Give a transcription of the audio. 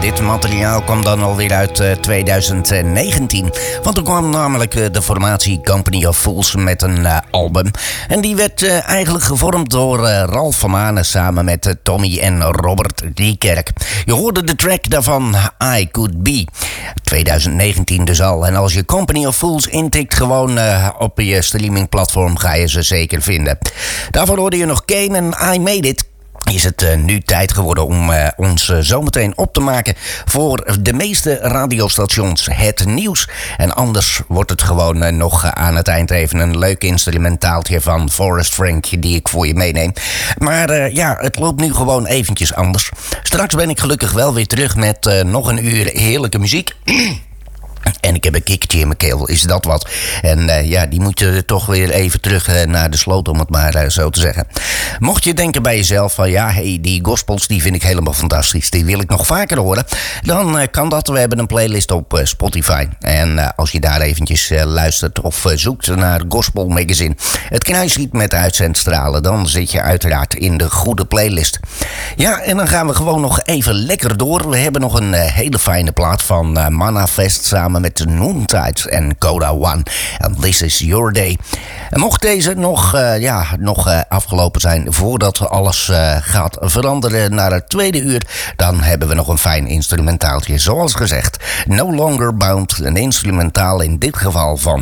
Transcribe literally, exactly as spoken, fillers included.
dit materiaal kwam dan alweer uit uh, twintig negentien. Want er kwam namelijk uh, de formatie Company of Fools met een uh, album. En die werd uh, eigenlijk gevormd door uh, Ralf van Manen samen met uh, Tommy en Robert Diekerk. Je hoorde de track daarvan, I Could Be. twintig negentien dus al. En als je Company of Fools intikt gewoon uh, op je streamingplatform, ga je ze zeker vinden. Daarvoor hoorde je nog Kane en I Made It. Is het uh, nu tijd geworden om uh, ons uh, zometeen op te maken voor de meeste radiostations het nieuws. En anders wordt het gewoon uh, nog uh, aan het eind even een leuk instrumentaaltje van Forrest Frank die ik voor je meeneem. Maar uh, ja, het loopt nu gewoon eventjes anders. Straks ben ik gelukkig wel weer terug met uh, nog een uur heerlijke muziek. En ik heb een kikkertje in mijn keel, is dat wat? En uh, ja, die moet je toch weer even terug uh, naar de sloot, om het maar uh, zo te zeggen. Mocht je denken bij jezelf van ja, hey, die gospels die vind ik helemaal fantastisch, die wil ik nog vaker horen, dan uh, kan dat. We hebben een playlist op uh, Spotify. En uh, als je daar eventjes uh, luistert of uh, zoekt naar Gospel Magazine, het kruisschiet met uitzendstralen, dan zit je uiteraard in de goede playlist. Ja, en dan gaan we gewoon nog even lekker door. We hebben nog een uh, hele fijne plaat van uh, Manafest samen met Noontide en Coda One. En This Is Your Day. En mocht deze nog, uh, ja, nog uh, afgelopen zijn voordat alles uh, gaat veranderen naar het tweede uur, dan hebben we nog een fijn instrumentaaltje. Zoals gezegd, No Longer Bound. Een instrumentaal in dit geval van